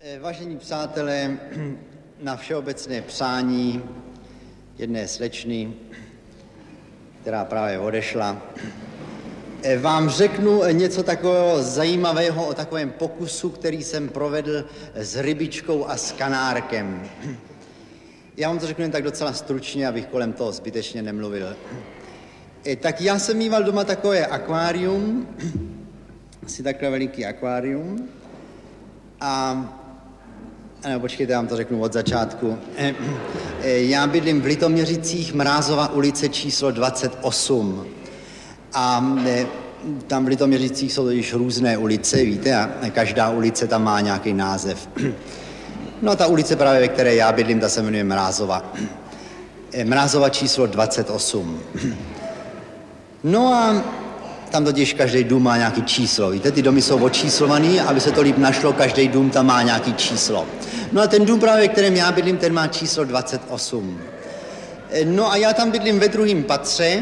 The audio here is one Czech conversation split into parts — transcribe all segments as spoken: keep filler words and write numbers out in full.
Vážení přátelé, na všeobecné přání jedné slečny, která právě odešla, vám řeknu něco takového zajímavého o takovém pokusu, který jsem provedl s rybičkou a s kanárkem. Já vám to řeknu jen tak docela stručně, abych kolem toho zbytečně nemluvil. Tak já jsem mýval doma takové akvárium, asi takhle veliký akvárium, a ano, počkejte, já vám to řeknu od začátku. Já bydlím v Litoměřicích, Mrázova ulice číslo dvacet osm. A tam v Litoměřicích jsou totiž různé ulice, víte, a každá ulice tam má nějaký název. No a ta ulice právě, ve které já bydlím, ta se jmenuje Mrázova. Mrázova číslo dvacet osm. No a tam totiž každý dům má nějaký číslo, víte, ty domy jsou očíslovaný, aby se to líp našlo, každý dům tam má nějaký číslo. No a ten dům právě, ve kterém já bydlím, ten má číslo dvacet osm. No a já tam bydlím ve druhém patře,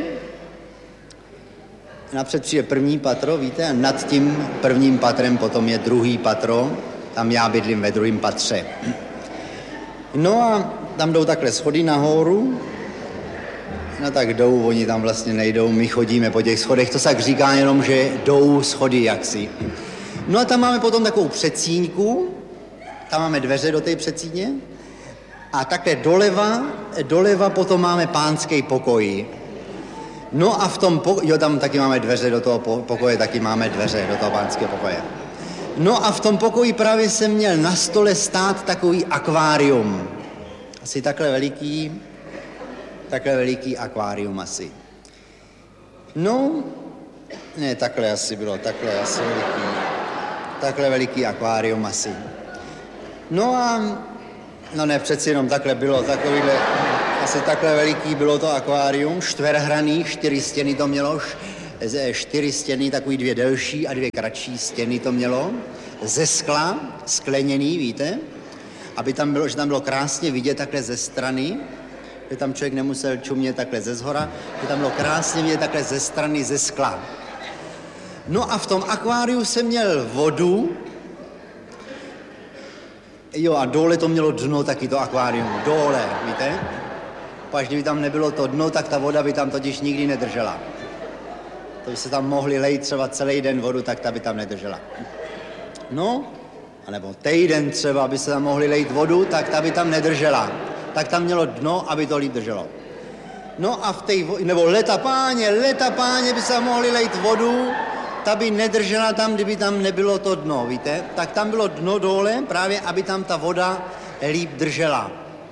napřed přijde první patro, víte, a nad tím prvním patrem potom je druhý patro, tam já bydlím ve druhém patře. No a tam jdou takhle schody nahoru, no tak jdou, oni tam vlastně nejdou, my chodíme po těch schodech, to se tak říká jenom, že jdou schody jaksi. No a tam máme potom takovou předsíňku, tam máme dveře do té předsíně a takhle doleva, doleva potom máme pánský pokoj. No a v tom pokoji, jo, tam taky máme dveře do toho pokoje, taky máme dveře do toho pánského pokoje. No a v tom pokoji právě jsem měl na stole stát takový akvárium, asi takhle veliký, takhle veliký akvárium asi. No, ne, takhle asi bylo, takhle asi veliký, takhle veliký akvárium asi. No a, no ne, přeci jenom takhle bylo, takovýhle, asi takhle veliký bylo to akvárium, čtverhraný, čtyři stěny to mělo, čtyři stěny, takový dvě delší a dvě kratší stěny to mělo, ze skla, skleněný, víte, aby tam bylo, že tam bylo krásně vidět takhle ze strany, že tam člověk nemusel čumět takhle ze zhora, že tam bylo krásně vidět takhle ze strany, ze skla. No a v tom akváriu jsem měl vodu, jo, a dole to mělo dno taky to akvárium, dole, víte? Až kdyby tam nebylo to dno, tak ta voda by tam totiž nikdy nedržela. To by se tam mohli lejt třeba celý den vodu, tak ta by tam nedržela. No, anebo týden třeba, aby se tam mohli lejt vodu, tak ta by tam nedržela. Tak tam mělo dno, aby to líp drželo. No a v té vo- nebo leta páně, leta páně by se tam mohli lejt vodu, ta by nedržela tam, kdyby tam nebylo to dno, víte? Tak tam bylo dno dole, právě aby tam ta voda líp držela.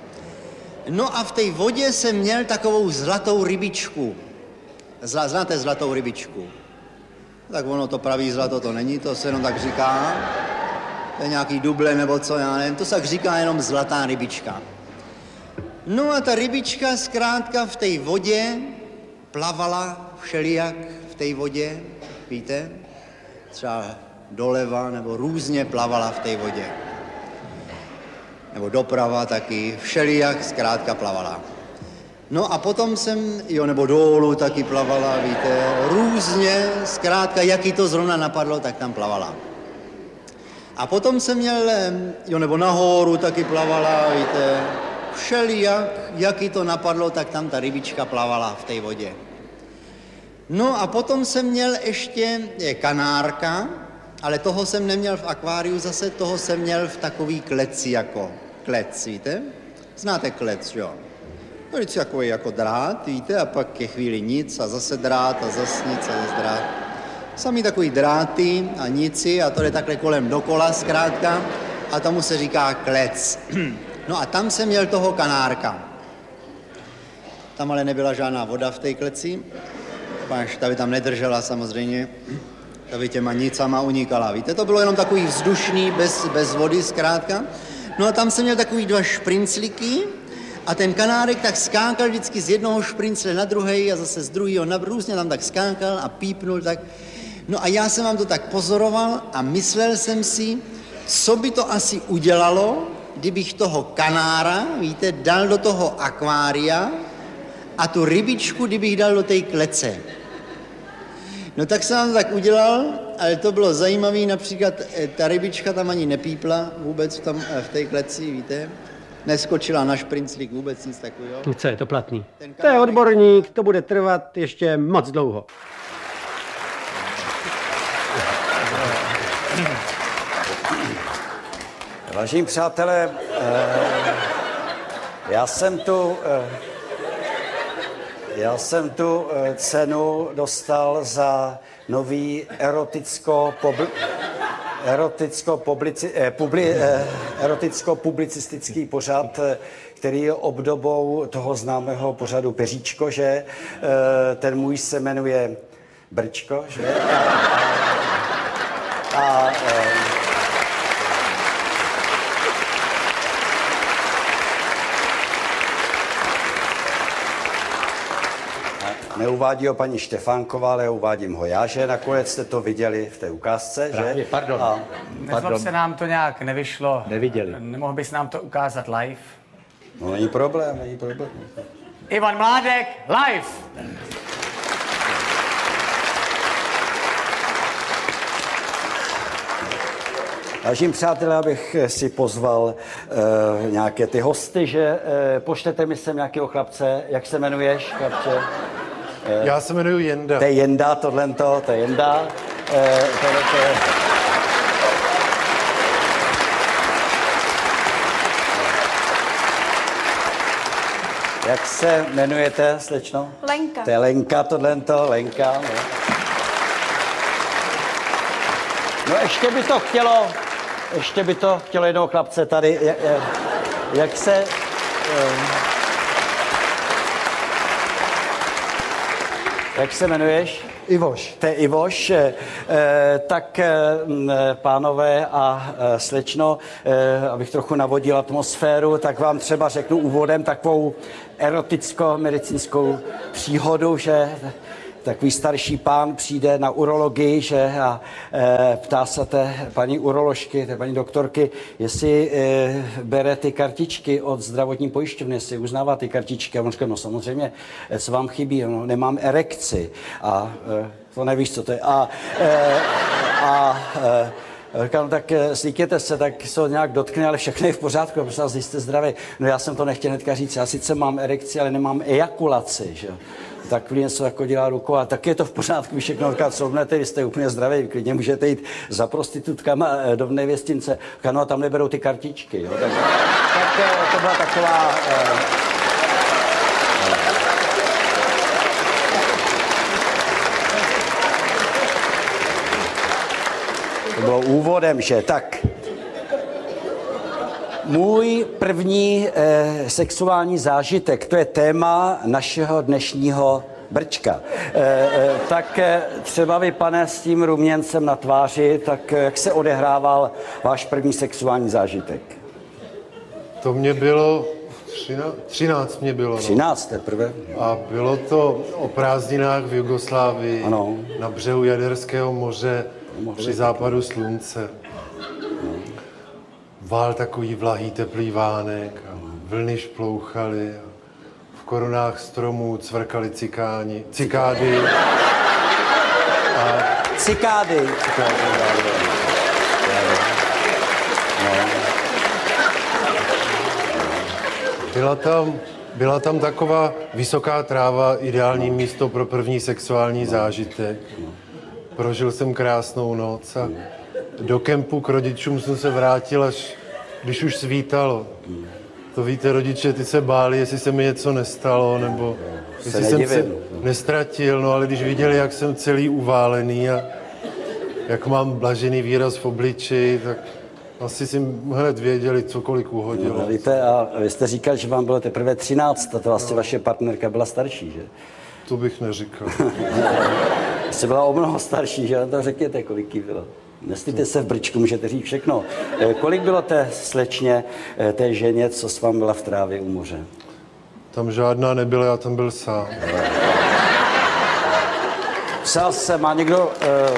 No a v té vodě jsem měl takovou zlatou rybičku. Zla, znáte zlatou rybičku? Tak ono to pravý zlato to není, to se jenom tak říká. To je nějaký duble nebo co, já nevím, to se tak říká jenom zlatá rybička. No a ta rybička zkrátka v té vodě plavala všelijak v té vodě, víte? Třeba doleva nebo různě plavala v té vodě. Nebo doprava taky, všelijak zkrátka plavala. No a potom jsem, jo, nebo dolů taky plavala, víte, různě, zkrátka, jaký to zrovna napadlo, tak tam plavala. A potom jsem měl, jo, nebo nahoru taky plavala, víte, všelijak, jaký to napadlo, tak tam ta rybička plavala v té vodě. No a potom jsem měl ještě je, kanárka, ale toho jsem neměl v akváriu zase, toho jsem měl v takový kleci jako klec, víte? Znáte klec, jo? To je takový jako drát, víte, a pak je chvíli nic a zase drát a zase nic a zase drát. Samý takový dráty a nici a to je takhle kolem dokola zkrátka a tomu se říká klec. No a tam jsem měl toho kanárka. Tam ale nebyla žádná voda v té kleci, až ta by tam nedržela samozřejmě, ta by těma nicama unikala. Víte, to bylo jenom takový vzdušný, bez, bez vody zkrátka. No a tam jsem měl takový dva šprincliky a ten kanárek tak skákal vždycky z jednoho šprincle na druhej a zase z druhého na různě tam tak skákal a pípnul tak. No a já jsem vám to tak pozoroval a myslel jsem si, co by to asi udělalo, kdybych toho kanára, víte, dal do toho akvária a tu rybičku, kdybych dal do té klece. No tak jsem vám to tak udělal ale to bylo zajímavé, například ta rybička tam ani nepípla vůbec tam v té kleci, víte? Neskočila na šprinclík, vůbec nic takového. Co je to platný? To je odborník, to bude trvat ještě moc dlouho. Vážení přátelé, já jsem tu, já jsem tu cenu dostal za nový eroticko pobl, eroticko publici, publi, eroticko publicistický pořad, který je obdobou toho známého pořadu Peříčko, že ten můj se jmenuje Brčko, že? A, a, a neuvádí ho paní Štefánková, ale uvádím ho já, že nakonec jste to viděli v té ukázce, Právě, že? pardon. A, Nezlob se nám to nějak nevyšlo. Neviděli. Nemohl bys nám to ukázat live? no není problém, není problém. Ivan Mládek, live! Vážení přátelé, abych si pozval uh, nějaké ty hosty, že uh, pošlete mi sem nějakého chlapce, jak se jmenuješ, chlapče? Uh, Já se jmenuji Jenda. To je Jenda, tohleto, to je Jenda. Uh, tohleto je... Jak se jmenujete, slečno? Lenka. To je Lenka, tohleto, Lenka. No. no ještě by to chtělo, ještě by to chtělo jednoho chlapce tady. Jak, jak se... Jak se jmenuješ? Ivoš. To je Ivoš. Eh, tak eh, pánové a eh, slečno, eh, abych trochu navodil atmosféru, tak vám třeba řeknu úvodem takovou eroticko-medicínskou příhodu, že takový starší pán přijde na urologii, že a e, ptá se té paní uroložky, té paní doktorky, jestli e, bere ty kartičky od zdravotní pojišťovny, jestli uznává ty kartičky. A on říká, no samozřejmě, co vám chybí, no, nemám erekci. A e, to nevíš, co to je. A, e, a e, říkám, no tak slíkněte se, tak se ho nějak dotkne, ale všechno je v pořádku, protože vás jste zdraví. No já jsem to nechtěl hnedka říct, já sice mám erekci, ale nemám ejakulaci, že takový něco jako dělá rukou, a tak je to v pořádku, vy všechno říká, srovnete, vy jste úplně zdraví, klidně můžete jít za prostitutkama do nevěstince, no a tam neberou ty kartičky, jo. Tak, tak to byla taková... To bylo úvodem, že tak... Můj první eh, sexuální zážitek, to je téma našeho dnešního Brčka. Eh, eh, tak eh, třeba vy, pane, s tím ruměncem na tváři, tak eh, jak se odehrával váš první sexuální zážitek? To mě bylo, třináct mě bylo. třináct teprve. A bylo to o prázdninách v Jugoslávii, ano. Na břehu Jaderského moře, při západu slunce. Vál takový vlahý, teplý vánek a vlny šplouchaly a v korunách stromů cvrkali cikáni, cikády. A... Cikády. Cikády. Byla tam, byla tam taková vysoká tráva, ideální místo pro první sexuální zážitek. Prožil jsem krásnou noc a do kempu k rodičům jsem se vrátil, až když už svítalo. To víte, rodiče, ty se báli, jestli se mi něco nestalo, nebo jestli jsem se nestratil, no ale když viděli, jak jsem celý uválený a jak mám blažený výraz v obličeji, tak asi si hned věděli, cokoliv uhodilo. No, víte, a vy jste říkal, že vám bylo teprve třináct, a to vlastně no. Vaše partnerka byla starší, že? To bych neříkal. Jste byla o mnoho starší, že? To řekněte, kolik jí bylo. Nestýte se v Brčku, můžete říct všechno. Kolik bylo té slečně, té ženě, co s vám byla v trávě u moře? Tam žádná nebyla, já tam byl sám. Psal se, má někdo... Uh,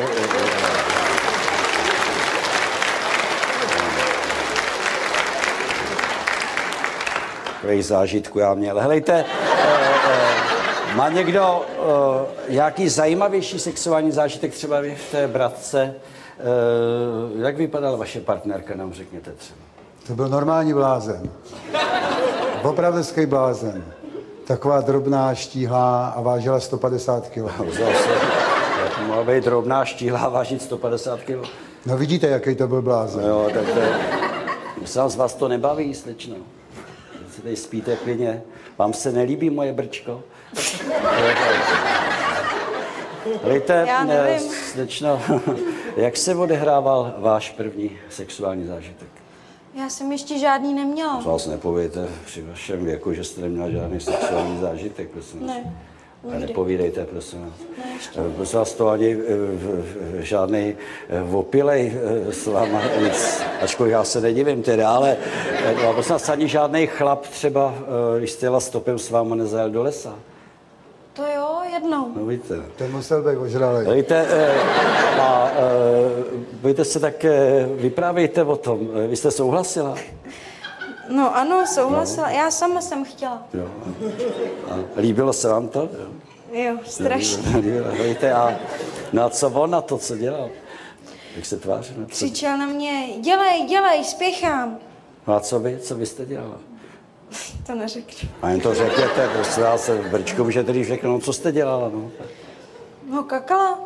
Takových zážitků já měl. Helejte, uh, uh, Má někdo uh, nějaký zajímavější sexuální zážitek, třeba vy v té bratce? Uh, jak vypadala vaše partnerka, nám řekněte třeba. To byl normální blázen. Opravdovský blázen. Taková drobná, štíhlá a vážila sto padesát kilo. Zase, jak mohla být drobná, štíhlá, vážit sto padesát kilo. No vidíte, jaký to byl blázen. Jo, tak to je... Myslím, z vás to nebaví, slečno. Si tady spíte klidně. Vám se nelíbí moje brčko? Lejte, Já nevím. slečno, jak se odehrával váš první sexuální zážitek? Já jsem ještě žádný neměla. Co vás nepovějte při vašem věku, že jste neměla žádný sexuální zážitek, prosím. Ne. A nepovídejte, prosím vás. Ne, ještě. Prosím vás, to ani žádný opilej s váma nic, ačkoliv já se nedivím teda, ale prosím vás, ani žádný chlap třeba, když jste jela stopem s váma nezajel do lesa. To jo, jednou. No víte. Ten musel být ožralej. Víte, a víte se tak, vyprávějte o tom. Vy jste souhlasila? No ano, souhlasila. No. Já sama jsem chtěla. Jo. A líbilo se vám to? Jo, Jo, strašně. Víte, a, no a co on na to, co dělal? Jak se tvářil? Křičel na mě, dělej, dělej, spěchám. No a co vy, co vy jste dělala? To neřeknu. A jen to řekněte, prostě já se v brčku můžete říct řeknout, co jste dělala, no. No kakala.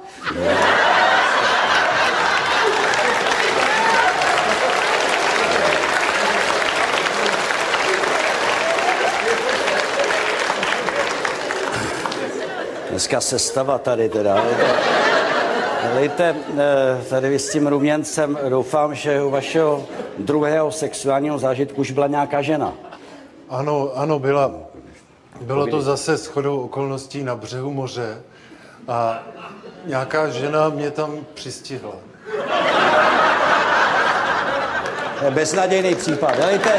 Dneska sestava tady teda. Lejte, tady vy s tím ruměncem, doufám, že u vašeho druhého sexuálního zážitku už byla nějaká žena. Ano, ano, byla. Bylo to zase shodou okolností na břehu moře a nějaká žena mě tam přistihla. Beznadějný případ. Helejte.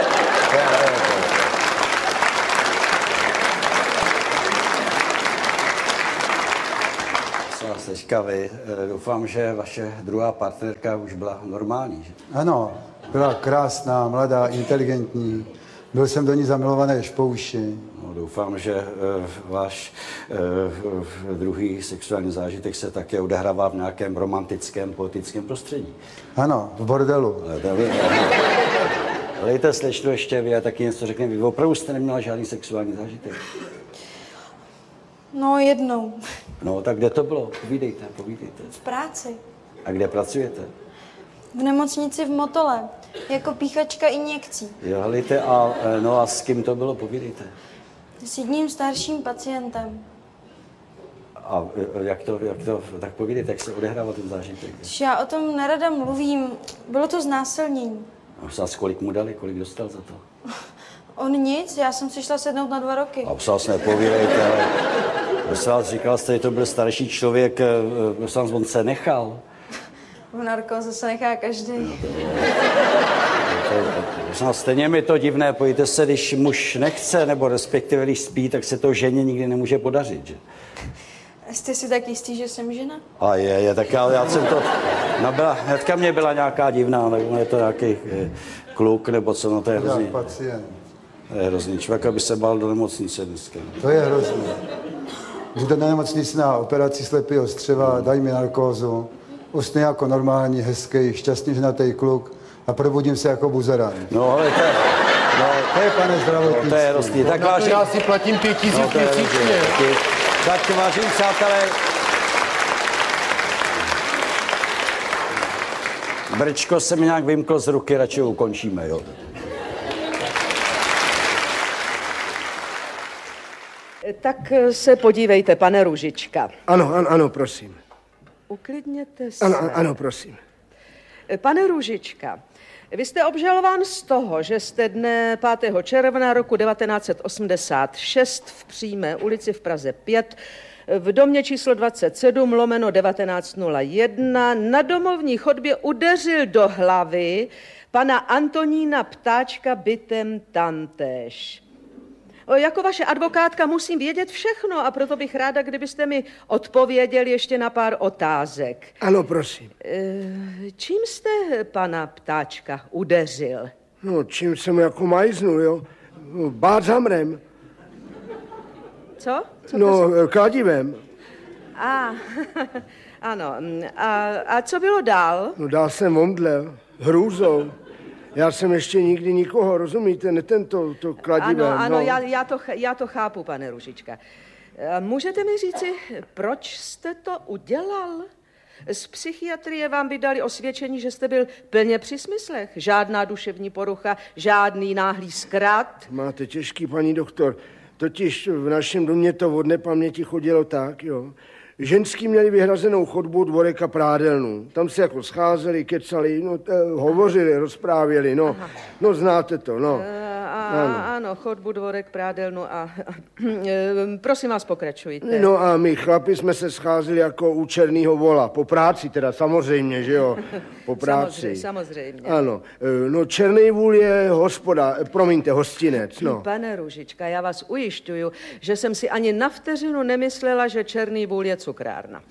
Teďka vy, doufám, že vaše druhá partnerka už byla normální, že? Ano, byla krásná, mladá, inteligentní. Byl jsem do ní zamilovaný až po uši. No, doufám, že uh, váš uh, druhý sexuální zážitek se také odehrává v nějakém romantickém, poetickém prostředí. Ano, v bordelu. Lejte, slečno, ještě vy a taky něco řekne. Vy opravdu jste neměla žádný sexuální zážitek? No jednou. No, tak kde to bylo? Povídejte, povídejte. V práci. A kde pracujete? V nemocnici v Motole. Jako píchačka injekcí. Jo, helejte, a, no a s kým to bylo? Povídejte. S jedním starším pacientem. A jak to, jak to, tak povídejte, jak se odehrával ten zážitek? Já o tom nerada mluvím. Bylo to znásilnění. A kolik mu dali, kolik dostal za to? On nic, já jsem si šla sednout na dva roky. A psal se nepovídejte, ale prosím vás, říkal jste, že to byl starší člověk, prosím vás, on se nechal. V narkóze se nechá každý. Prosím vás, stejně mi to divné, pojďte se, když muž nechce, nebo respektive když spí, tak se to ženě nikdy nemůže podařit, že? Jste si tak jistý, že jsem žena? A je, je, tak já, já jsem to, no byla, hnedka mě byla nějaká divná, nebo je to nějaký je, kluk, nebo co, no to je hrozný. Pacient. To je hrozný, člověk, aby se bál do nemocnice dneska. To je hrozný. Jdu do nemocnice na operaci slepého střeva, dají mi narkózu, usnu jako normální, hezký, šťastný ženatý kluk a probudím se jako buzerán. No, ale to je, no, To je, pane zdravotnictví. no, to je hrozný. Tak Na to vážení, já si platím pět tisíc no, to je měsíčně. hrozný. Tak vážení přátelé, brčko se mi nějak vymklo z ruky, radši ukončíme, jo. Tak se podívejte, pane Růžička. Ano, ano, ano, prosím. Uklidněte se. Ano, ano, prosím. Pane Růžička, vy jste obžalován z toho, že jste dne pátého června roku devatenáct set osmdesát šest v Přímé ulici v Praze pět v domě číslo dvacet sedm lomeno devatenáct nula jedna na domovní chodbě udeřil do hlavy pana Antonína Ptáčka bytem tantéž. Jako vaše advokátka musím vědět všechno a proto bych ráda, kdybyste mi odpověděl ještě na pár otázek. Ano, prosím. Čím jste pana Ptáčka udeřil? No, čím jsem jako majznul, jo? No, bát zamrem. Co? Co No, kladivem. A, ano. A, a co bylo dál? No, dál jsem omdlel. Hrůzou. Já jsem ještě nikdy nikoho, rozumíte, ne tento to kladivem. Ano, ano, no. já, já, to, já to chápu, pane Růžička. Můžete mi říci, proč jste to udělal? Z psychiatrie vám vydali osvědčení, že jste byl plně při smyslech. Žádná duševní porucha, žádný náhlý zkrat. Máte těžký, paní doktor. Totiž v našem domě to od nepaměti chodilo tak, jo. Ženský měli vyhrazenou chodbu, dvorek a prádelnu. Tam se jako scházeli, kecali, no, t- hovořili, rozprávěli, no. Aha. No, znáte to, no. A, ano. ano, chodbu, dvorek, prádelnu a, a prosím vás, pokračujte. No a my chlapi jsme se scházeli jako u černýho vola. Po práci teda, samozřejmě, že jo? Po práci. Samozřejmě, samozřejmě. Ano. No, černý vůl je hospoda, promiňte, hostinec, no. Pane Růžička, já vás ujišťuju, že jsem si ani na vteřinu nemyslela, že černý vůl je cukrárna.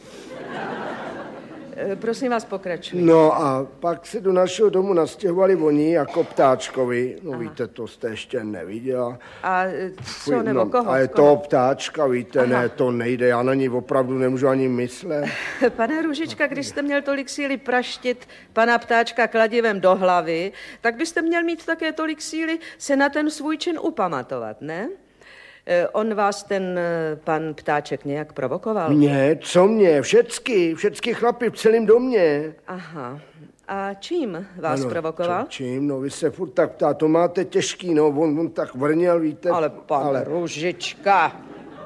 Prosím vás, pokračujte. No a pak se do našeho domu nastěhovali oni jako ptáčkovi. No, aha, víte, to jste ještě neviděla. A co, nebo no, koho? A je koho? to ptáčka, víte, aha, ne, to nejde, já na ní opravdu nemůžu ani myslet. Pane Růžička, když jste měl tolik síly praštit pana ptáčka kladivem do hlavy, tak byste měl mít také tolik síly se na ten svůj čin upamatovat, ne? On vás ten pan ptáček nějak provokoval? Mě? Co mě? Všecky, všecky chlapi v celém domě. Aha. A čím vás ano, provokoval? Čo, čím? No vy se furt tak ptá, to máte těžký, no, on, on tak vrněl, víte. Ale pan ale... Růžička,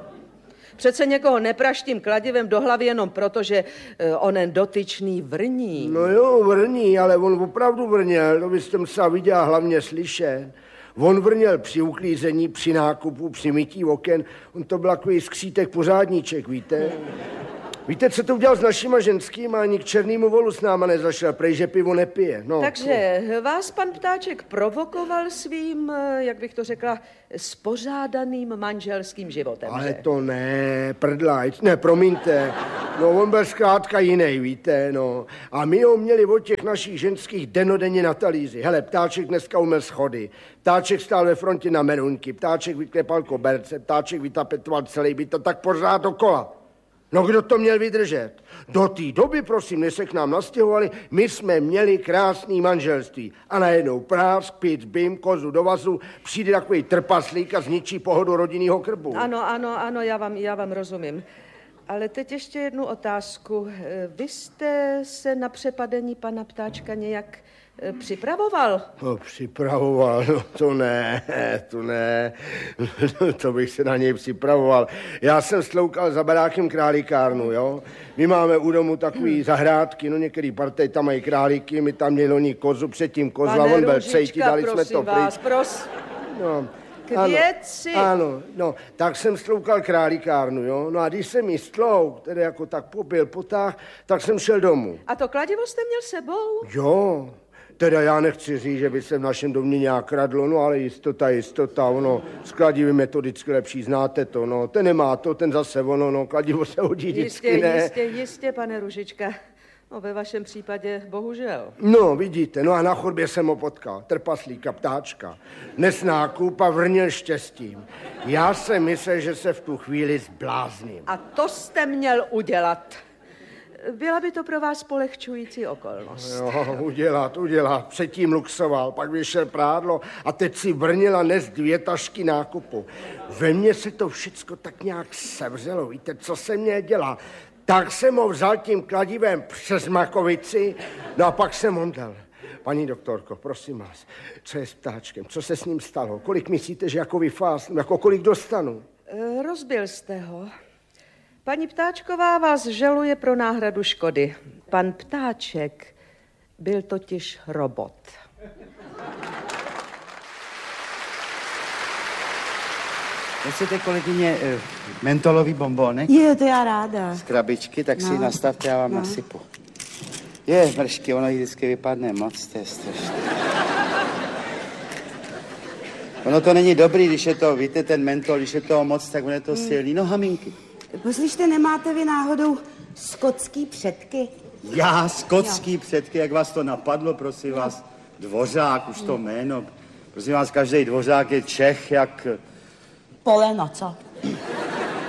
přece někoho nepraštím kladivem do hlavy jenom proto, že onen dotyčný vrní. No jo, vrní, ale on opravdu vrněl, to byste musel vidět a hlavně slyšet. On vrněl při uklízení, při nákupu, při mytí oken. On to byl takový skřítek pořádníček, víte? Víte, co to udělal s našima ženskýma? Ani k černýmu volu s náma nezašel, prej, že pivo nepije. No, takže co? Vás pan ptáček provokoval svým, jak bych to řekla, spořádaným manželským životem, ale že? To ne, prdlajc, ne, promiňte. No, on byl zkrátka jiný, víte, no. A my ho měli od těch našich ženských denodenně na talíři. Hele, ptáček dneska umyl schody. Ptáček stál ve frontě na meruňky, ptáček vyklepal koberce, ptáček vytapetoval celý byt, to tak pořád dokola. No, kdo to měl vydržet? Do té doby, prosím, než se k nám nastěhovali, my jsme měli krásný manželství. A najednou prásk, pic, bim, kozu do vazu, přijde takový trpaslík a zničí pohodu rodinného krbu. Ano, ano, ano, já vám, já vám rozumím. Ale teď ještě jednu otázku. Vy jste se na přepadení pana ptáčka nějak připravoval? No, připravoval, no to ne, to ne, to bych se na něj připravoval. Já jsem sloukal za barákem králíkárnu, jo. My máme u domu takový zahrádky, no některý partej tam mají králíky, my tam měli oni kozu, předtím kozla, pane on byl Růžička, cejti, dali jsme to vás, pryč. Pros... No, k věci. Ano, ano, no, tak jsem sloukal králíkárnu, jo. No a když jsem jí stlouk, tedy jako tak pobil, potáh, tak jsem šel domů. A to kladivo jste měl sebou? Jo. Teda já nechci říct, že by se v našem domě nějak kradlo, no ale jistota, jistota, ono, s kladivem je to vždycky lepší, znáte to, no, ten nemá to, ten zase ono, no, kladivo se hodí vždycky, jistě, ne. Jistě, jistě, pane Růžička, no ve vašem případě bohužel. No, vidíte, no a na chodbě jsem ho potkal, trpaslíka, ptáčka, nes nákup a vrněl štěstím. Já jsem myslel, že se v tu chvíli zblázním. A to jste měl udělat. Byla by to pro vás polehčující okolnost. Jo, udělat, udělat. Předtím luxoval, pak vyšel prádlo a teď si vrnila nes dvě tašky nákupu. Ve mně se to všecko tak nějak sevřelo, víte, co se mě dělá. Tak jsem ho vzal tím kladivem přes makovici, no a pak jsem omdlel. Paní doktorko, prosím vás, co je s ptáčkem? Co se s ním stalo? Kolik myslíte, že jako vyfás, jako kolik dostanu? E, rozbil jste ho. Paní Ptáčková vás žaluje pro náhradu škody. Pan Ptáček byl totiž robot. Chcete, kolegyně, mentolový bonbónek? Je, to já ráda. Z krabičky, tak no. si nastavte, já vám no. nasypu. Je, mršky, ono jí vždycky vypadne moc, to je strašné. Ono to není dobrý, když je to, víte, ten mentol, když je toho moc, tak on je to silný. No, haminky. Poslyšte, nemáte vy náhodou skotský předky? Já, skotský jo. předky, jak vás to napadlo, prosím no. vás. Dvořák, už to jméno. Prosím vás, každý dvořák je Čech, jak... Poleno, co?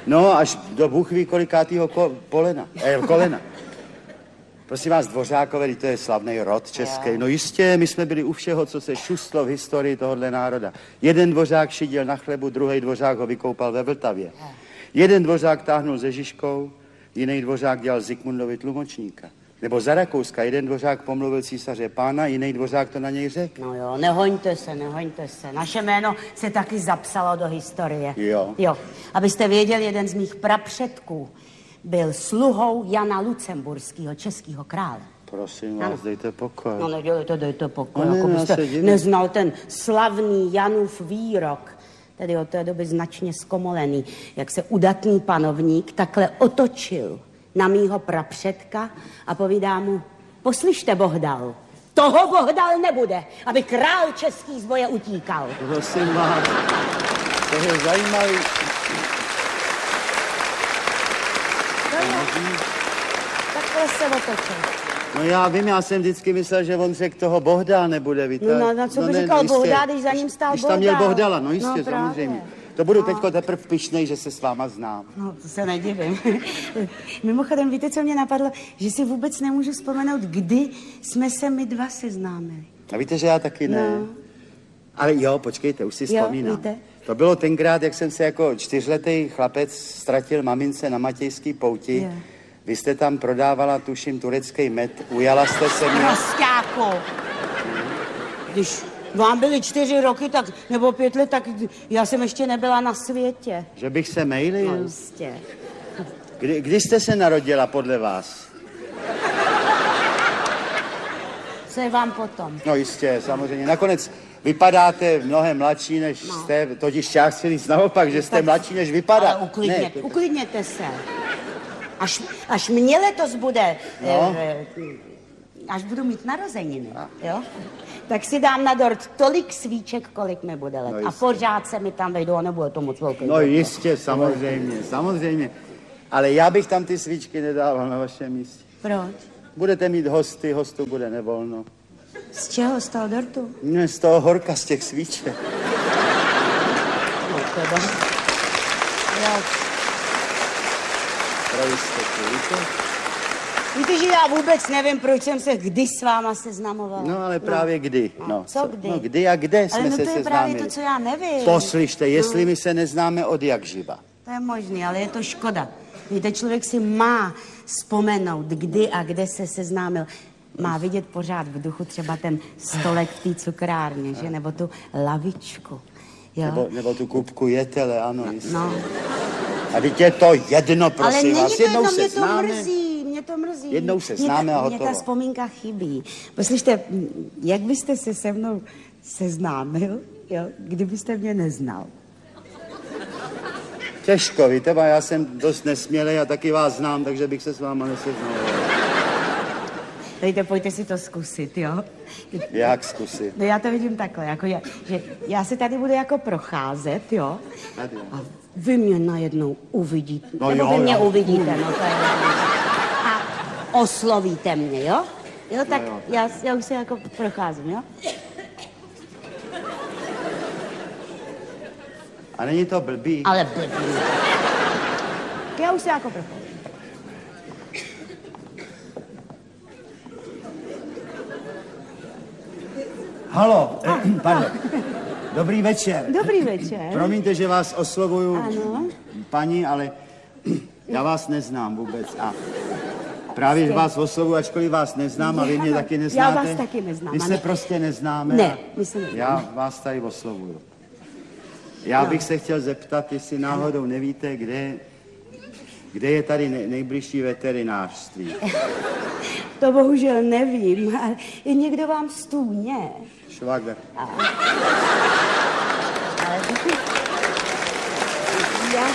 No, až do Bůh ví kolikátýho ko, polena, eh, kolena. Prosím vás, Dvořákové, to je slavný rod český. No jistě, my jsme byli u všeho, co se šustlo v historii tohohle národa. Jeden Dvořák šidil na chlebu, druhý Dvořák ho vykoupal ve Vltavě. Jeden Dvořák táhnul se Žižkou, jiný Dvořák dělal Zikmundovi tlumočníka. Nebo za Rakouska, jeden Dvořák pomluvil císaře pána, jiný Dvořák to na něj řekl. No jo, nehoňte se, nehoňte se. Naše jméno se taky zapsalo do historie. Jo. Jo. Abyste věděli, jeden z mých prapředků byl sluhou Jana Lucemburského, českého krále. Prosím vás, dejte pokoj. No nedělejte, dejte pokoj, No, ne, jako já byste se divím. neznal ten slavný Janův výrok, tedy od té doby značně zkomolený, jak se udatný panovník takhle otočil na mýho prapředka a povídá mu, poslyšte, Bohdal, toho Bohdal nebude, aby král český z boje utíkal. Prosím vás, to je zajímavý. Takhle se otočil. No já vím, já jsem vždycky myslel, že on řekl toho Bohdal nebude, víte. No, na co by ne, říkal jistě. Bohdal, když za ním stál Když tam měl Bohdal. Bohdala, no jistě, No, právě. samozřejmě. To budu no. teďko teprve pyšnej, že se s váma znám. No, to se nedivím. Mimochodem, víte, co mě napadlo? Že si vůbec nemůžu vzpomenout, kdy jsme se my dva seznámili. A víte, že já taky ne. No. Ale jo, počkejte, už si Jo, vzpomínám. víte? To bylo tenkrát, jak jsem se jako čtyřletý chlapec ztratil mamince na Matějský pouti. Jo. Vy jste tam prodávala, tuším, turecký med. Ujala jste se mě. Prosťáku! Když vám byly čtyři roky, tak, nebo pět let, tak já jsem ještě nebyla na světě. Že bych se mejlil? No jistě. Kdy, kdy jste se narodila podle vás? Co je vám potom? No jistě, samozřejmě. Nakonec vypadáte mnohem mladší, než no. jste, totiž já chci říct naopak, že jste Tak, mladší, než vypadá. Ale uklidně, Ne, to- uklidněte se. Až, až mě letos bude, No. eh, až budu mít narozeniny, jo? Tak si dám na dort tolik svíček, kolik mi bude let. No a jistě. pořád se mi tam vejdou a nebude to moc velký. No dort. jistě, samozřejmě, samozřejmě. Ale já bych tam ty svíčky nedával na vašem místě. Proč? Budete mít hosty, hostů bude nevolno. Z čeho? Z toho dortu? Ne, z toho horka, z těch svíček. No teda. Já, Pro jistotu, víte? víte, že já vůbec nevím, proč jsem se kdy s váma seznamovala. No ale právě kdy. No, Co kdy? No kdy a kde jsme Ale no se to je seznámili. právě to, co já nevím. Poslyšte, jestli No. my se neznáme od jak živa. To je možný, ale je to škoda. Víte, člověk si má vzpomenout, kdy a kde se seznámil. Má vidět pořád v duchu třeba ten stolek v té cukrárně, že? Nebo tu lavičku. Jo? Nebo, nebo tu kupku jetele, ano, jistě. No. A teď je to jedno, Ale prosím není vás. to Jednou jedno, se mě to známe. mrzí, mě to mrzí. Jednou se Mě známe ta- a Mě ta hotovo. vzpomínka chybí. Poslyšte, jak byste se se mnou seznámil, jo, kdybyste mě neznal? Těžko, víte, ba, já jsem dost nesmělej a taky vás znám, takže bych se s váma neseznal. Dejte, pojďte si to zkusit, jo? Jak zkusit? No já to vidím takhle, jako já, že já se tady budu jako procházet, jo? Tady. A vy mě najednou uvidíte. No Nebo jo, vy mě jo. uvidíte, no to je jedno. A oslovíte mě, jo? Jo, tak No jo. já, já už se jako procházím, jo? A není to blbý? Ale blbý. Já už se jako procházím. Halo, pardon. Dobrý večer. Dobrý večer. Promiňte, že vás oslovuju, Ano. paní, ale já vás neznám vůbec. A právě že vás oslovuju, ačkoliv vás neznám a vy mě Ano, taky já neznáte. vás taky neznám, My se ale- prostě neznáme. Ne, a my se neznáme. Já vás tady oslovuju. Já No. bych se chtěl zeptat, jestli náhodou nevíte, kde, kde je tady nej, nejbližší veterinářství. To bohužel nevím, ale je někdo vám stůně. Švagr. Ale já...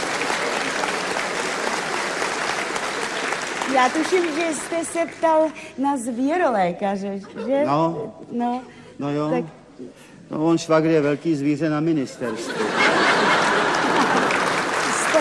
Já tuším, že jste se ptal na zvěrolékaře, že? No. No. No jo. Tak No, on švagr je velký zvíře na ministerstvu. jste...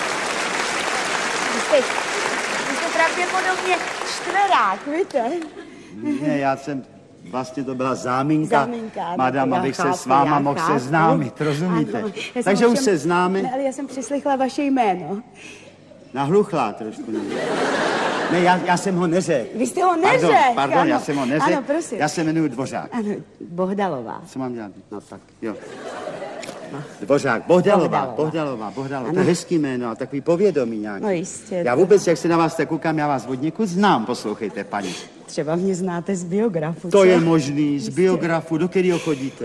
Jste, jste pravděpodobně čtverák, víte? Ne, já jsem Vlastně to byla záminka, Záminka, ano, madam, já abych chápu, se s váma já mohl chápu. seznámit, rozumíte? Ano, já jsem Takže už ovšem- se známe. Ne, ale já jsem přislechla vaše jméno. Nahluchlá trošku. Ne, ne já, já jsem ho neřekl. Vy jste ho Pardon, neřekl, pardon, ano. já jsem ho neřekl. Ano, prosím. Já se jmenuji Dvořák. Ano, Bohdalová. Co mám dělat? No tak, jo. Dvořák, Bohdalová, Bohdalová. Bohdalová, Bohdalová. To Ano. je hezký jméno, takový povědomí nějaký. No jistě. Já vůbec, jak se na vás tak koukám, já vás od někud znám, poslouchejte, paní. Třeba mě znáte z biografu, To co? je možný, z biografu, do kterého chodíte?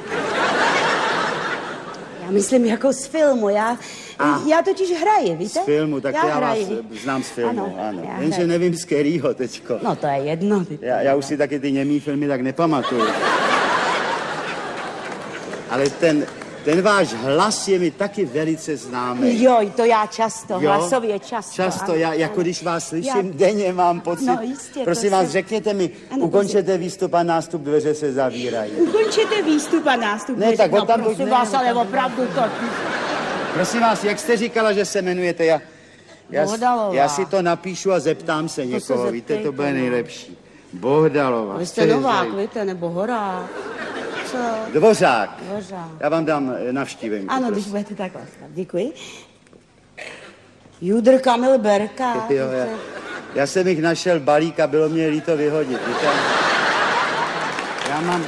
Já myslím jako z filmu, já, já totiž hraji, víte? Z filmu, tak já, já vás hraji. znám z filmu, ano. Ano, já Jenže hraji. nevím z kterýho teďko. No to je jedno. Ty Já, já už si taky ty němý filmy tak nepamatuju. Ale ten, ten váš hlas je mi taky velice známý. Jo, to já často, Jo? hlasově často. Často, ano, já, jako ano. když vás slyším Já- denně, mám pocit. No, jistě, to Prosím vás, jsem- řekněte mi, Ano, ukončete výstup a nástup, dveře se zavírají. Ukončete výstup a nástup. Ne, tak no, od tam prosím ne, vás, od ale tam- opravdu to... Prosím vás, jak jste říkala, že se jmenujete? Já, já, Bohdalová. já si to napíšu a zeptám se někoho, se víte, to zeptejte, bude no. nejlepší. Bohdalová. Vy to jste je Novák, zajímavé. víte, nebo Horák. Co? Dvořák. Dvořák. Já vám dám eh, navštívenku. Ano, když prosím. budete tak laskav. Děkuji. Judr Kamil Berka. Jo, já, já jsem jich našel balík a bylo mě líto vyhodit. Víte? Já mám...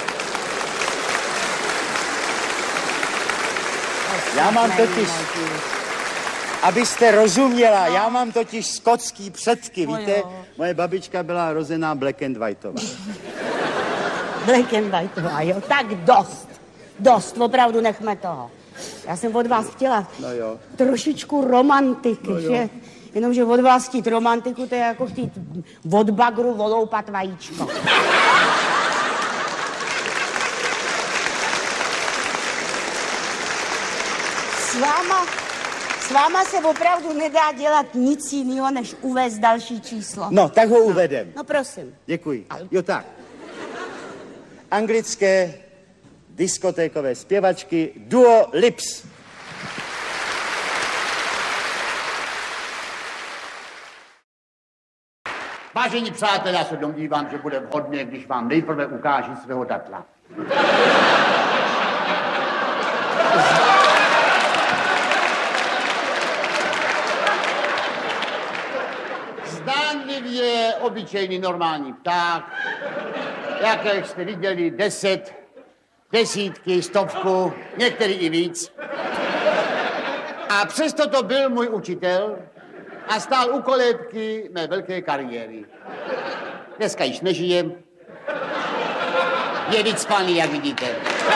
Já mám totiž... Abyste rozuměla, já mám totiž skotský předky, No víte? jo. Moje babička byla rozená black and whiteová. Black and whiteová, jo. Tak dost. Dost, opravdu nechme toho. Já jsem od vás chtěla No jo. trošičku romantiky, No jo. že? Jenomže od vás chtít romantiku, to je jako chtít od bagru voloupat vajíčko. S váma, s váma se opravdu nedá dělat nic jiného, než uvést další číslo. No, tak ho uvedem. No prosím. Děkuji. Jo tak. Anglické diskotékové zpěvačky duo Lips. Vážení přátelé, já se domnívám, že bude vhodné, když vám nejprve ukážu svého datla. Zdánlivě obyčejný normální pták, jak jste viděli, deset, desítky, stovku, některý i víc. A přesto to byl můj učitel a stál u kolébky mé velké kariéry. Dneska již nežije. Je vycpaný, jak vidíte.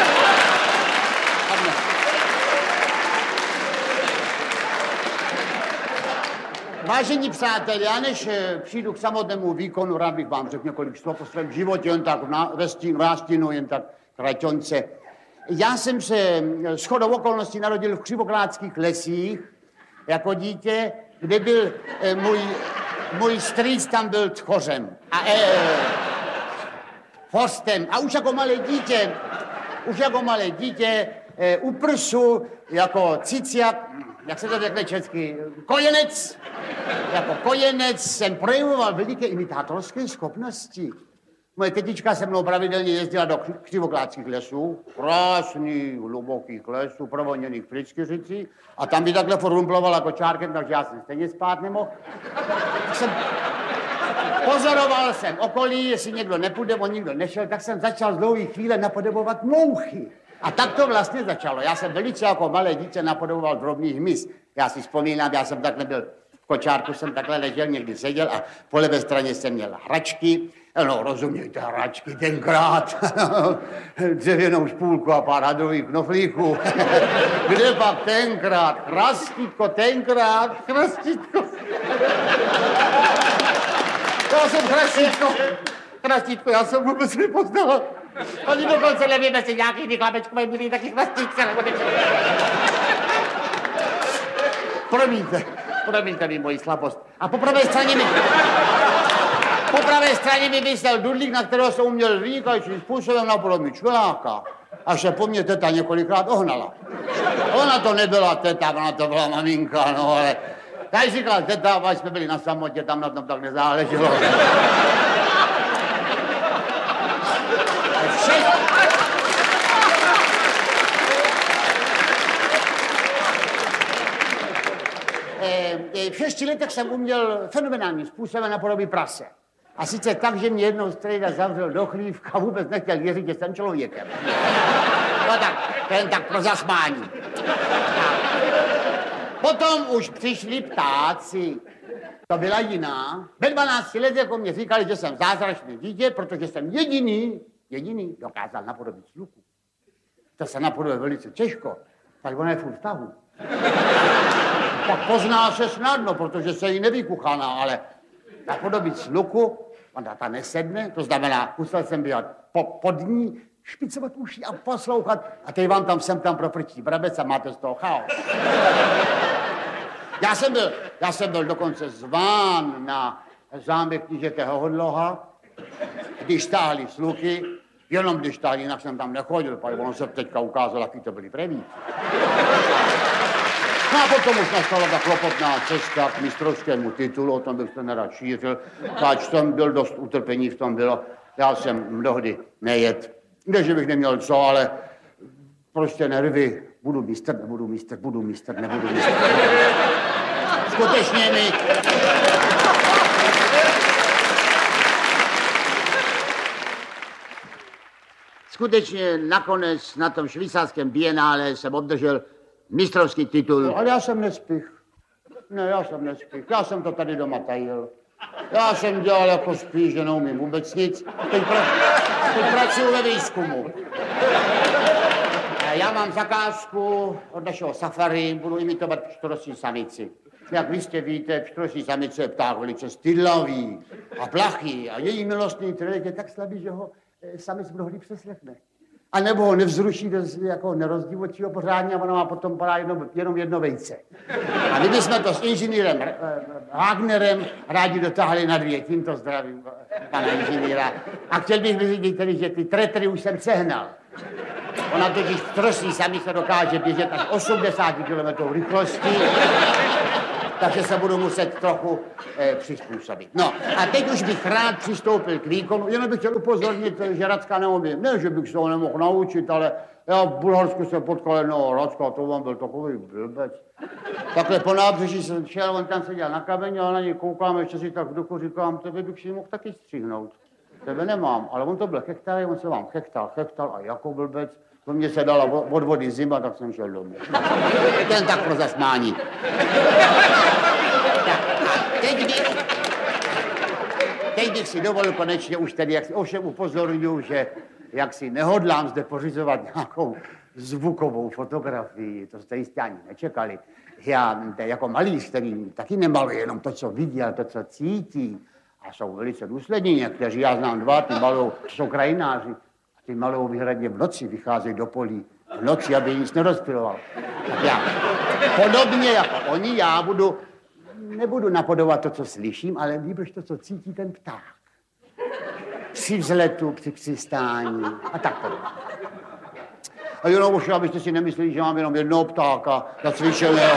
Vážení přátelé, já než eh, přijdu k samotnému výkonu, rád bych vám řekl několik slov o svém životě, jen tak v ná- ve stínu, nástínu, jen tak kraťonce. Já jsem se eh, shodou okolností narodil v Křivoklátských lesích jako dítě, kde byl eh, můj, můj strýc, tam byl tchořem a eh, forstem. A už jako malé dítě, už jako malé dítě eh, u prsu jako ciciak, jak se to řekne česky, kojenec, jako kojenec jsem projevoval veliké imitátorské schopnosti. Moje tetička se mnou pravidelně jezdila do Kři- Křivoklátských lesů, krásných, hlubokých lesů, provoněných Prickyřicí, a tam by takhle furt rumplovala kočárkem, takže já jsem stejně spát nemohl. Tak jsem pozoroval jsem okolí, jestli někdo nepůjde, on nikdo nešel, tak jsem začal z dlouhé chvíle napodobovat mouchy. A tak to vlastně začalo. Já jsem velice jako malé dítě napodoboval drobný hmyz. Já si vzpomínám, já jsem takhle byl v kočárku, jsem takhle ležel, někdy seděl a po levé straně jsem měl hračky. No, rozumějte, hračky tenkrát. Dřevěnou špůlku a pár hadrových knoflíků. Kde pak tenkrát? Chrastítko, tenkrát, chrastítko. Já jsem chrastítko. Chrastítko, já jsem vůbec nepoznal. Oni dokonce nevím, jestli nějaký vyklapečkové byli taky chrastítce. Nebo ne... Promiňte, promiňte mi moji slabost. A po pravé straně mi... Po pravé straně mi vysel dudlík, na kterého jsem uměl vynikajícím způsobem napodobit čveláka. Až se po mně teta několikrát ohnala. Ona to nebyla teta, ona to byla maminka, no ale... Tady říkala teta, až jsme byli na samotě, tam na tom tak nezáleželo. v šesti letech jsem uměl fenomenálním způsobem napodobit prase. A sice tak, že mě jednou strejda zavřel do chlívka a vůbec nechtěl věřit, že jsem člověkem. No tak, ten tak pro zasmání. Potom už přišli ptáci. To byla jiná. Ve dvanácti letech jako mě říkali, že jsem zázračné dítě, protože jsem jediný, jediný dokázal napodobit sluchu. To se napodobuje velice těžko, tak ona je furt v tahu. Pak pozná se snadno, protože se jí nevykuchaná, ale napodobit sluchu, ona ta nesedne, to znamená, musel jsem být po, pod ní, špicovat uši a poslouchat, a teď vám tam sem tam proprčí brabec a máte z toho chaos. Já jsem byl, já jsem byl dokonce zván na zámek knížete Hohodloha, když stáhli sluky, jenom když stáhli, jinak jsem tam nechodil, protože ono se teďka ukázalo, jaký to byli prevíci. No a potom už nastala ta klopotná cesta k mistrovskému titulu, o tom bych to nerad šířil, páč jsem byl dost utrpení v tom bylo, já jsem mnohdy nejet, ne, že bych neměl co, ale prostě nervy, budu mistr, nebudu mistr, budu mistr, nebudu mistr. Skutečně mi... Skutečně nakonec na tom švýcarském bienále jsem obdržel mistrovský titul. No, ale já jsem nespích. Ne, já jsem nespích. Já jsem to tady doma tajil. Já jsem dělal jako spíš, že neumím vůbec nic. Teď, pra... Teď pracuji ve výzkumu. Já mám zakázku od našeho safari, budu imitovat pštrosí samici. Jak vy jste víte, pštrosí samice je pták velice stydlavý a plachý a její milostný trelek je tak slabý, že ho samic mnohdy přeslechne. A nebo ho nevzruší, jako nerozdivočí ho pořádně a ona má potom padá jedno, jenom jedno vejce. A my bychom to s inženýrem Wagnerem rádi dotáhli na dvě, tímto zdravím pana inženýra. A chtěl bych vyřídit tedy, že ty tretry už jsem sehnal. Ona totiž pštrosí samice dokáže běžet až osmdesát kilometrů rychlosti, takže se budu muset trochu eh, přizpůsobit. No a teď už bych rád přistoupil k výkonu, jenom bych chtěl upozornit, že Racka neumím. Ne, že bych se ho nemohl naučit, ale já v Bulharsku jsem potkal jednoho Racka, to vám byl takový blbec. Takhle po nábřeží jsem šel, on tam seděl na kameni a na něj koukám, ještě si tak v duchu říkám, tebe bych si mohl taky střihnout. Tebe nemám, ale on to byl chechtaj, on se vám chechtal, chechtal a jako blbec. To mě se dala od vody zima, tak jsem šel domů. Ten tak pro zasmání. Tak a teď bych, teď bych si dovolil konečně už tedy, jak si ovšem upozorňuji, že jak si nehodlám zde pořizovat nějakou zvukovou fotografii, to jste jistě ani nečekali. Já jako malíř, který taky nemaluje jenom to, co vidí, ale to, co cítí. A jsou velice důslední někteří, já znám dva, ty malou, jsou krajináři. Ty malou vyhradně v noci vycházejí do polí. V noci, aby nic nerozpiloval. Tak já, podobně jako oni, já budu, nebudu napodobovat to, co slyším, ale líbíš to, co cítí ten pták. Při vzletu, při přistání a tak podobně. A jenom už, abyste si nemysleli, že mám jenom jednoho ptáka zacvičeného.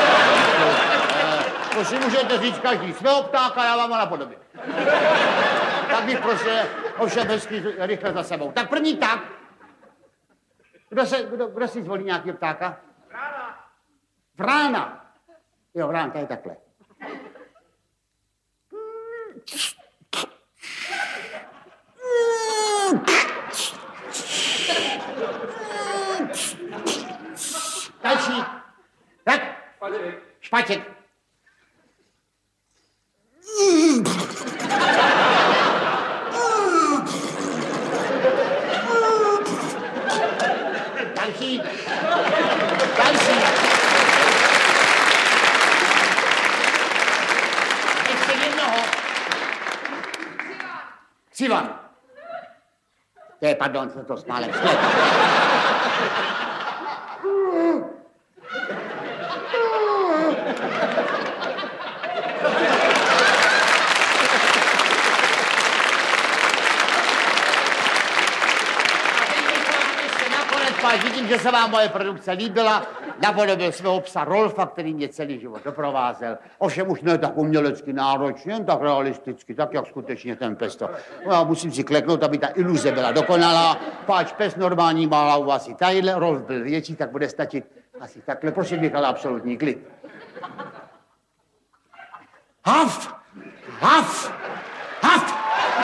To si můžete říct každý svého ptáka, já vám ho napodobím. Tak bych prostě ovšem hezky rychle za sebou. Tak první tak. Kdo, se, kdo, kdo si zvolí nějakého ptáka? Vrána. Vrána. Jo, vrán, to je takhle. Další. Tak. Špaček. Špaček. Další. Další. Ještě jednoho. Ksivan. To je, pardon, se to smálem. Vidím, že se vám moje produkce líbila, napodobil svého psa Rolfa, který mě celý život doprovázel. Ovšem už ne tak umělecky náročně, jen tak realisticky, tak jak skutečně ten pes to. No, já musím si kleknout, aby ta iluze byla dokonalá. Páč pes normální má hlavu asi tadyhle, Rolf byl větší, tak bude stačit asi takhle. Prosím bych, ale absolutní klid. Haf! Haf! Haf!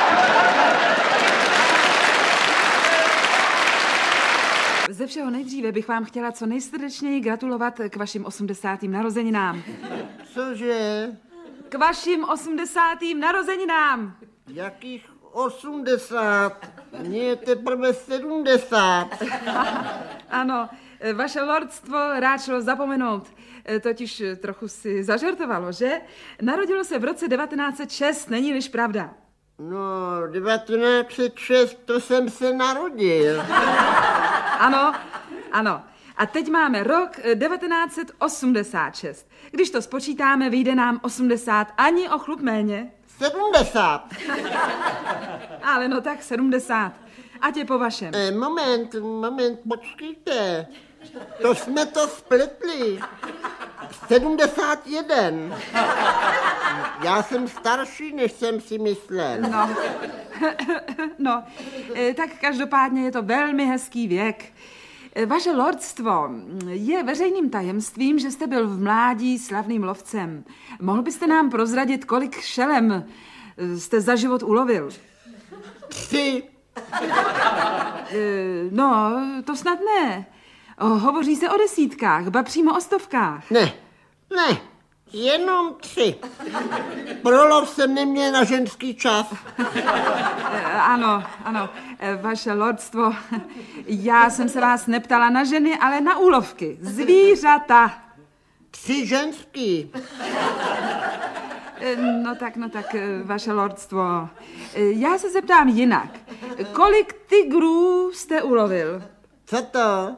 Ze všeho nejdříve bych vám chtěla co nejsrdečněji gratulovat k vašim osmdesátým narozeninám. Cože? K vašim osmdesátým narozeninám. Jakých osmdesát? Mně je teprve sedmdesát. Ano, vaše lordstvo rád šlo zapomenout. Totiž trochu si zažartovalo, že? Narodilo se v roce devatenáct set šest, není-liž pravda? No, devatenáct set šest, to jsem se narodil. Ano, ano. A teď máme rok devatenáct set osmdesát šest. Když to spočítáme, vyjde nám osmdesát, ani o chlup méně. sedmdesát. Ale no tak sedmdesát. Ať je po vašem. Eh, moment, moment, počkejte. To jsme to spletli. sedmdesát jedna. Já jsem starší, než jsem si myslel. No, no, tak každopádně je to velmi hezký věk. Vaše lordstvo, je veřejným tajemstvím, že jste byl v mládí slavným lovcem. Mohl byste nám prozradit, kolik šelem jste za život ulovil? Tři. No, to snad ne. Hovoří se o desítkách, ba přímo o stovkách. Ne, ne, jenom tři. Prolov jsem neměl na ženský čas. Ano, ano, vaše lordstvo, já jsem se vás neptala na ženy, ale na úlovky, zvířata. Tři ženský. No tak, no tak, vaše lordstvo, já se zeptám jinak. Kolik tigrů jste ulovil? Co to?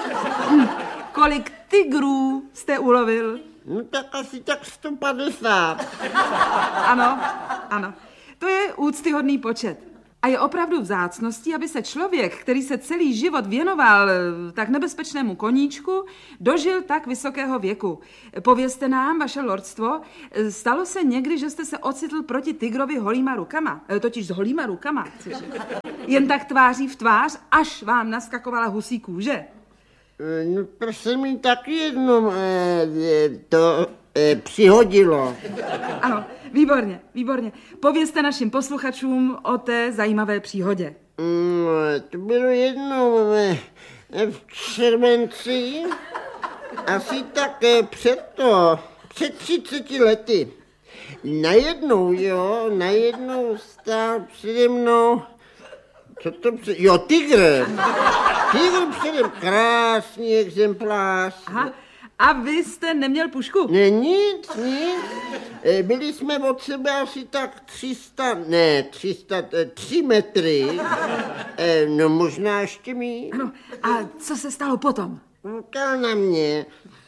Kolik tigrů jste ulovil? No tak asi tak sto padesát. Ano, ano. To je úctyhodný počet. A je opravdu vzácností, aby se člověk, který se celý život věnoval tak nebezpečnému koníčku, dožil tak vysokého věku. Povězte nám, vaše lordstvo, stalo se někdy, že jste se ocitl proti tigrovi holýma rukama, totiž s holýma rukama, cože? Jen tak tváří v tvář, až vám naskakovala husí kůže? No to se mi taky jednou eh, to eh, přihodilo. Ano, výborně, výborně. Povězte našim posluchačům o té zajímavé příhodě. Mm, to bylo jednou eh, v červenci, asi tak eh, před to, před třiceti lety. Najednou, jo, najednou stál přede mnou, co to před, jo, tygr. Tygr předem, krásný exemplář. Aha, a vy jste neměl pušku? Ne, nic, nic. Byli jsme od sebe asi tak tři sta, ne, tři sta, tři metry. No možná ještě mý. Ano, a co se stalo potom? Koukal na mě.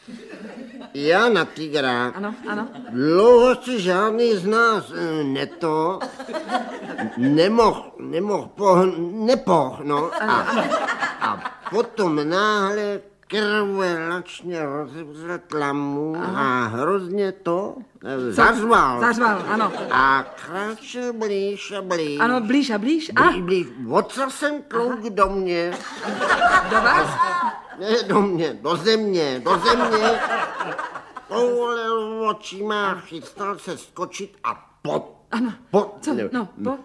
Já na tygra. Ano, ano. Dlouho si žádný z nás neto, nemohl, nemohl poh, nepoh, no. A, a potom náhle krvelačně rozevřel tlamu a hrozně to zařval. Zařval, ano. A kráčel blíž a blíž. Ano, blíž a blíž. A? Blíž, blíž. Otřel jsem klouk do mě. Do vás? Ne, do mě, do země, do země. Poulel očima, chystal se skočit a pot. Ano, po, co? Ne, No, po,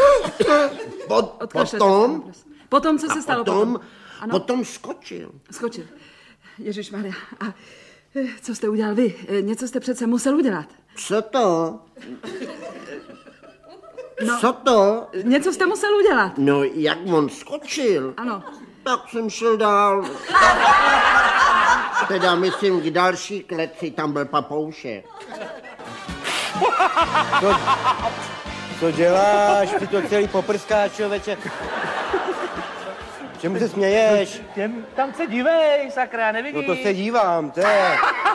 po, potom, potom, co se stalo potom, potom? Ano? Potom skočil. Skočil. Ježišmarja. A co jste udělal vy? Něco jste přece musel udělat. Co to? No, Co to? Něco jste musel udělat. No, jak on skočil. Ano. Tak jsem šel dál. Teda myslím k další kleci, tam byl papoušek. Co, co děláš? Ty to celý poprskáš, člověče. Čemu se směješ? Těm, tam se dívej, sakra, nevidíš? No to se dívám, to je...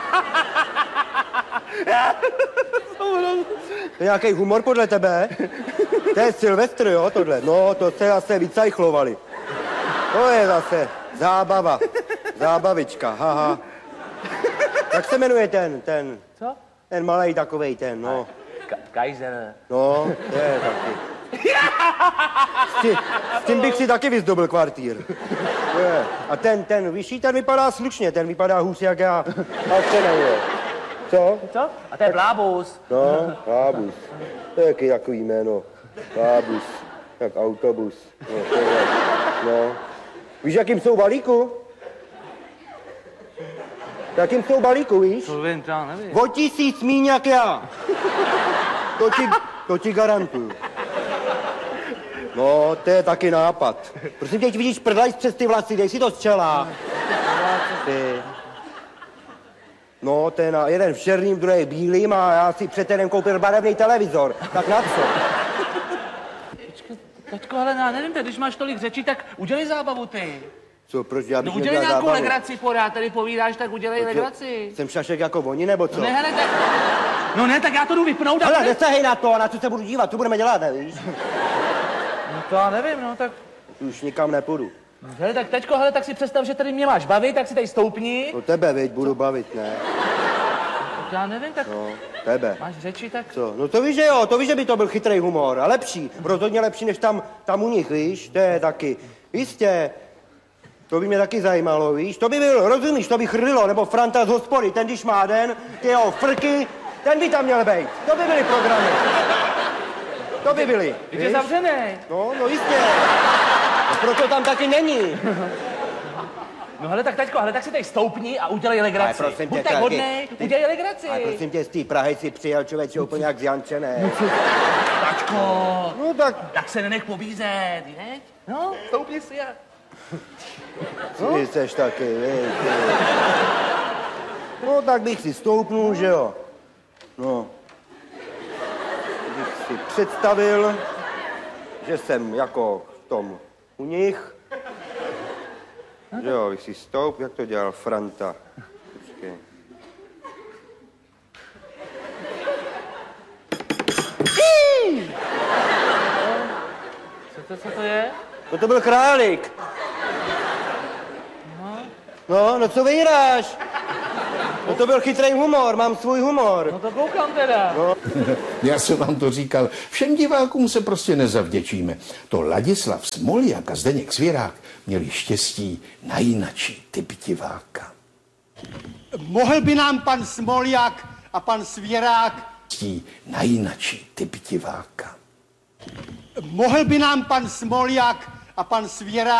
To je nějaký humor podle tebe? To je Silvestr, jo, tohle? No, to se zase vycajchlovali. To je zase zábava. Zábavička, haha. Jak se jmenuje ten, ten? Co? Ten malej takovej ten, no. Ka- Kaiser. No, to je taky. S tím, s tím bych si taky vyzdobil kvartír. Je. A ten, ten vyšší, ten vypadá slušně, ten vypadá hůř jak já. A co nevím. Co? Co? A to je blábus. No, Blábus. To je jaký takový jméno. Blábus. Jak autobus. No, to je, no. Víš, jakým jsou balíku? Jakým jsou balíku, víš? To vím, to já nevím. O tisíc míň jak já. To ti, to ti garantuju. No, to je taky nápad. Prosím tě, vidíš prdlajs přes ty vlasy, dej si to z čela. Ty. No, to je na jeden v černým, druhý bílým a já si před týdnem koupil barevný televizor. Tak na co? Tačko, ale já nevím, když máš tolik řečí, tak udělej zábavu ty. Co, proč já bych No udělej nedělal nějakou zábavu? legraci, pořád tady povídáš, tak udělej To co, legraci. Jsem šašek jako oni, nebo co? No ne, hele, tak... No ne, tak já to jdu vypnout. Hele, ne... nesahej na to, na co se budu dívat, co budeme dělat, nevíš? No to já nevím, no tak... Už nikam nepůjdu. Hele, tak teďko, hele, tak si představ, že tady mě máš bavit, tak si tady stoupni. No tebe, veď, budu bavit, ne? Tak já nevím, tak... No, tebe. Máš řeči, tak... Co? No to víš, že jo, to víš, že by to byl chytrý humor. A lepší, rozhodně lepší, než tam, tam u nich, víš? To je taky. Jistě. To by mě taky zajímalo, víš? To by byl, rozumíš, to by chrlilo, nebo Franta z hospody, ten když má den, ty jeho frky, ten by tam měl být. To by byly programy. To by byly. Teď je zavřený. No, no jistě. No, proto tam taky není. No hele, tak taťko, hele, tak si tady stoupni a udělej legraci. Ale prosím tě, Buď tak taky. hodnej, udělej legraci. Ale prosím tě, z té Prahy si přijel člověče úplně jak z Janče, ne? Tačko, no tak... tak se nenech pobízet, viď? No, stoupni si a... No? Ty seš taky, víš. No tak bych si stoupnul, že jo. No. Bych si představil, že jsem jako v tom u nich. Že jo, bych si stoup, jak to dělal Franta. Počkej. Co to, co to je? No to byl králík. No, no co vyhráš? No to byl chytrý humor, mám svůj humor. No to koukám teda. No. Já jsem vám to říkal, všem divákům se prostě nezavděčíme. To Ladislav Smoljak a Zdeněk Svěrák měli štěstí na jinačí typ diváka. Mohl by nám pan Smoljak a pan Svěrák... Štěstí na jinačí typ diváka. Mohl by nám pan Smoljak a pan Svěrák...